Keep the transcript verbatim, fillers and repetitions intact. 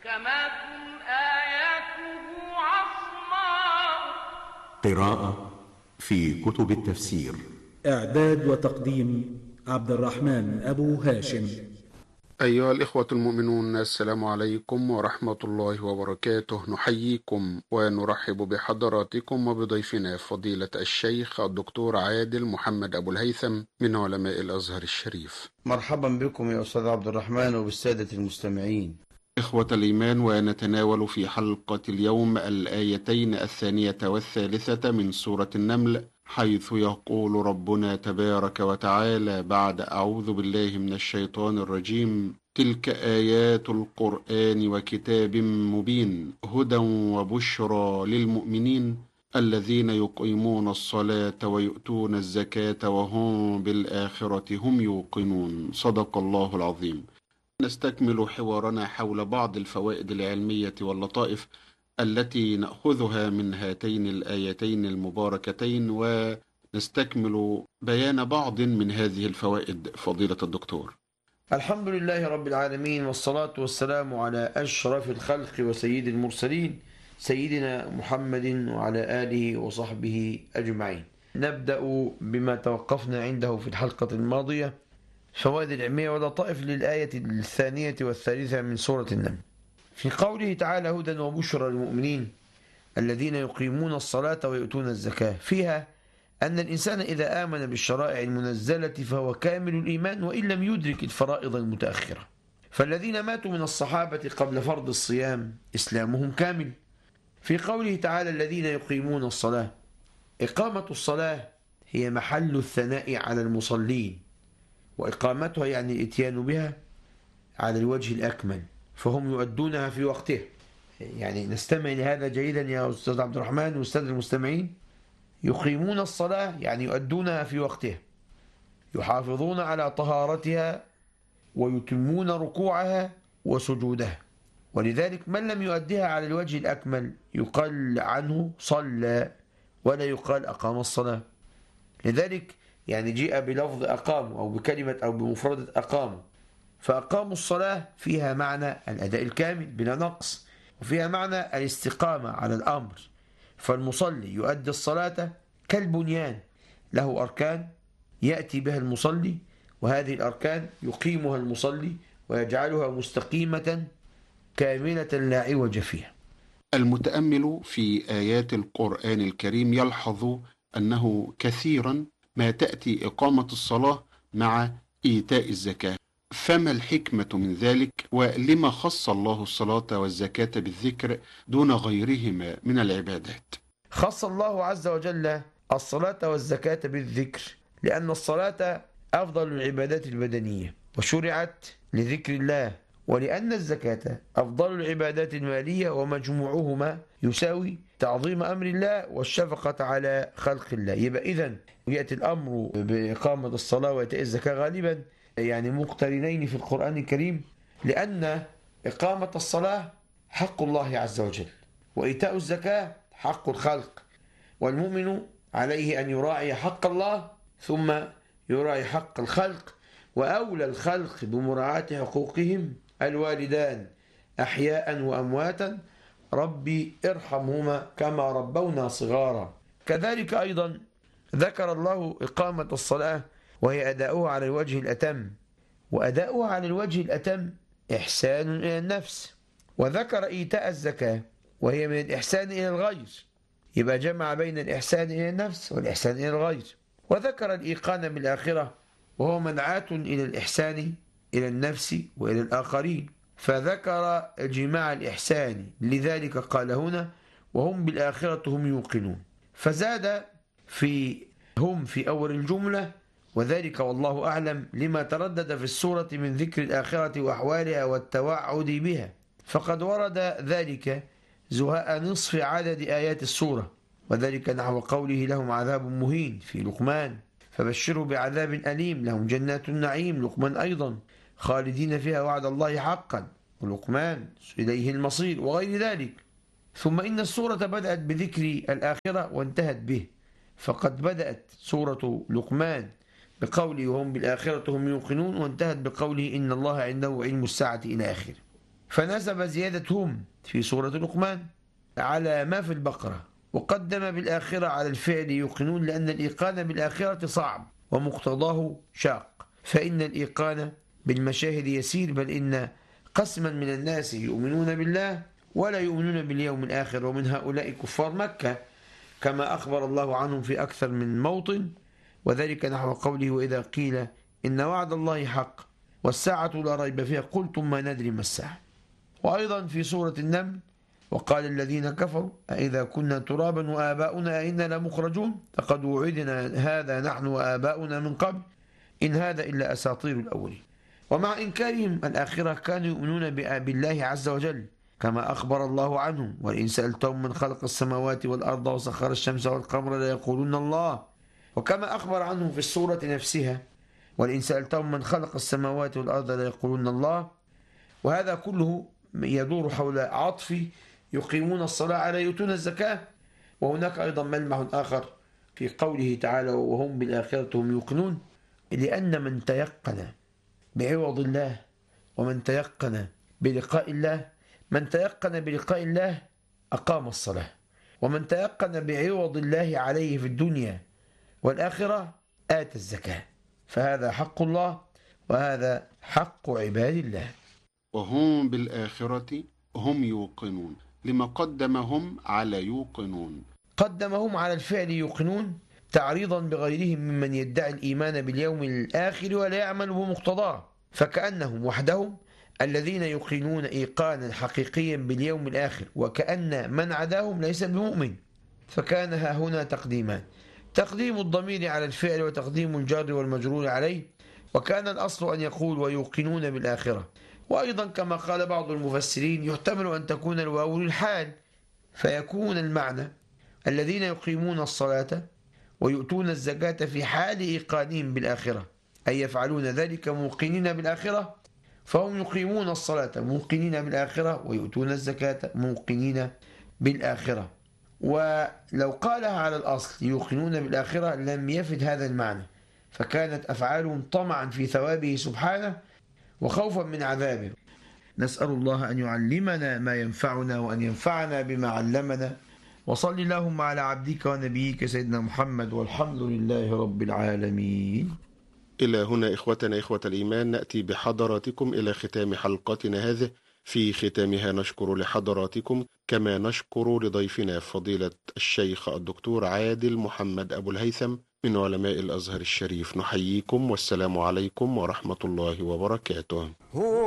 محكمات آياته عصماء. قراءة في كتب التفسير. إعداد وتقديم عبد الرحمن أبو هاشم. أيها الإخوة المؤمنون، السلام عليكم ورحمة الله وبركاته. نحييكم ونرحب بحضراتكم وبضيفنا فضيلة الشيخ الدكتور عادل محمد أبو الهيثم من علماء الأزهر الشريف. مرحبا بكم يا أستاذ عبد الرحمن وبالسادة المستمعين. إخوة الإيمان، ونتناول في حلقة اليوم الآيتين الثانية والثالثة من سورة النمل، حيث يقول ربنا تبارك وتعالى بعد أعوذ بالله من الشيطان الرجيم: تلك آيات القرآن وكتاب مبين هدى وبشرى للمؤمنين الذين يقيمون الصلاة ويؤتون الزكاة وهم بالآخرة هم يوقنون. صدق الله العظيم. نستكمل حوارنا حول بعض الفوائد العلمية واللطائف التي نأخذها من هاتين الآيتين المباركتين، ونستكمل بيان بعض من هذه الفوائد فضيلة الدكتور. الحمد لله رب العالمين، والصلاة والسلام على أشرف الخلق وسيد المرسلين سيدنا محمد وعلى آله وصحبه أجمعين. نبدأ بما توقفنا عنده في الحلقة الماضية، فوائد العلمية واللطائف للآية الثانية والثالثة من سورة النمل. في قوله تعالى: هدى وبشرى للمؤمنين الذين يقيمون الصلاة ويؤتون الزكاة، فيها أن الإنسان إذا آمن بالشرائع المنزلة فهو كامل الإيمان وإن لم يدرك الفرائض المتأخرة. فالذين ماتوا من الصحابة قبل فرض الصيام إسلامهم كامل. في قوله تعالى: الذين يقيمون الصلاة، إقامة الصلاة هي محل الثناء على المصلين، وإقامتها يعني الإتيان بها على الوجه الأكمل، فهم يؤدونها في وقتها. يعني نستمع لهذا جيدا يا أستاذ عبد الرحمن وأستاذ المستمعين. يقيمون الصلاة يعني يؤدونها في وقتها، يحافظون على طهارتها ويتمون ركوعها وسجودها. ولذلك من لم يؤديها على الوجه الأكمل يقال عنه صلى ولا يقال أقام الصلاة. لذلك يعني جاء بلفظ أقاموا أو بكلمة أو بمفردة أقاموا، فأقاموا الصلاة فيها معنى الأداء الكامل بلا نقص، وفيها معنى الاستقامة على الأمر. فالمصلي يؤدي الصلاة كالبنيان، له أركان يأتي بها المصلي، وهذه الأركان يقيمها المصلي ويجعلها مستقيمة كاملة لا عوج فيها. المتأمل في آيات القرآن الكريم يلحظ أنه كثيرا ما تأتي إقامة الصلاة مع إيتاء الزكاة، فما الحكمة من ذلك؟ ولما خص الله الصلاة والزكاة بالذكر دون غيرهما من العبادات؟ خص الله عز وجل الصلاة والزكاة بالذكر لأن الصلاة أفضل العبادات البدنية وشرعت لذكر الله، ولأن الزكاة أفضل العبادات المالية ومجموعهما يساوي تعظيم أمر الله والشفقة على خلق الله. يبقى إذن يأتي الأمر بإقامة الصلاة وإيتاء الزكاة غالبا يعني مقترنين في القرآن الكريم، لأن إقامة الصلاة حق الله عز وجل، وإيتاء الزكاة حق الخلق، والمؤمن عليه أن يراعي حق الله ثم يراعي حق الخلق، وأولى الخلق بمراعاة حقوقهم الوالدان أحياء وأمواتا، ربي ارحمهما كما ربونا صغارا. كذلك أيضا ذكر الله إقامة الصلاة وهي أداؤها على الوجه الأتم، وأداؤها على الوجه الأتم إحسان إلى النفس، وذكر إيتاء الزكاة وهي من الإحسان إلى الغير، يبقى جمع بين الإحسان إلى النفس والإحسان إلى الغير. وذكر الإيقان بالآخرة وهو منعاة إلى الإحسان إلى النفس وإلى الآخرين، فذكر جماع الإحسان، لذلك قال هنا وهم بالآخرة هم يوقنون، فزاد في هم في أول الجملة، وذلك والله أعلم لما تردد في السورة من ذكر الآخرة وأحوالها والتوعد بها، فقد ورد ذلك زهاء نصف عدد آيات السورة، وذلك نحو قوله لهم عذاب مهين في لقمان، فبشروا بعذاب أليم، لهم جنات النعيم لقمان أيضا خالدين فيها وعد الله حقا، ولقمان إليه المصير، وغير ذلك. ثم إن السورة بدأت بذكر الآخرة وانتهت به، فقد بدأت سورة لقمان بقوله وهم بالآخرة هم يوقنون، وانتهت بقوله إن الله عنده علم الساعة إلى آخره. فنسب زيادة هم في سورة لقمان على ما في البقرة، وقدم بالآخرة على الفعل يوقنون، لأن الإيقان بالآخرة صعب ومقتضاه شاق، فإن الإيقان بالمشاهد يسير، بل إن قسما من الناس يؤمنون بالله ولا يؤمنون باليوم الآخر، ومن هؤلاء كفار مكة كما أخبر الله عنهم في أكثر من موطن، وذلك نحو قوله: وإذا قيل إن وعد الله حق والساعة لا ريب فيها قلتم ما ندري ما الساعة. وأيضا في سورة النمل: وقال الذين كفروا أئذا كنا ترابا وآباؤنا أئنا لمخرجون لقد وعدنا هذا نحن وآباؤنا من قبل إن هذا إلا أساطير الأولين. ومع إنكارهم الآخرة كانوا يؤمنون بالله عز وجل كما أخبر الله عنهم: ولئن سألتهم من خلق السماوات والأرض وسخر الشمس والقمر ليقولون الله. وكما أخبر عنهم في السورة نفسها: ولئن سألتهم من خلق السماوات والأرض ليقولون الله. وهذا كله يدور حول عطف يقيمون الصلاة على يؤتون الزكاة. وهناك أيضا ملمح آخر في قوله تعالى: وهم بالآخرة هم يوقنون، لأن من تيقن بعوض الله ومن تيقن بلقاء الله، من تيقن بلقاء الله أقام الصلاة، ومن تيقن بعوض الله عليه في الدنيا والآخرة آتى الزكاة، فهذا حق الله وهذا حق عباد الله. وهم بالآخرة هم يوقنون، لما قدمهم على يوقنون؟ قدمهم على الفعل يوقنون تعريضا بغيرهم ممن يدعي الإيمان باليوم الآخر ولا يعمل بمقتضاه، فكأنهم وحدهم الذين يقينون إيقانا حقيقيا باليوم الآخر، وكأن من عداهم ليس بمؤمن. فكان ها هنا تقديمان: تقديم الضمير على الفعل وتقديم الجار والمجرور عليه، وكان الأصل أن يقول ويوقنون بالآخرة. وأيضا كما قال بعض المفسرين يحتمل أن تكون الواو للحال، فيكون المعنى الذين يقيمون الصلاة ويؤتون الزكاة في حال إيقانهم بالآخرة، أي يفعلون ذلك موقنين بالآخرة، فهم يقيمون الصلاة موقنين بالآخرة ويؤتون الزكاة موقنين بالآخرة. ولو قالها على الأصل يوقنون بالآخرة لم يفد هذا المعنى، فكانت أفعالهم طمعا في ثوابه سبحانه وخوفا من عذابه. نسأل الله أن يعلمنا ما ينفعنا وأن ينفعنا بما علمنا. وصل اللهم على عبدك ونبيك سيدنا محمد، والحمد لله رب العالمين. إلى هنا إخوتنا إخوة الإيمان نأتي بحضراتكم إلى ختام حلقتنا هذه. في ختامها نشكر لحضراتكم كما نشكر لضيفنا فضيلة الشيخ الدكتور عادل محمد أبو الهيثم من علماء الأزهر الشريف. نحييكم والسلام عليكم ورحمة الله وبركاته.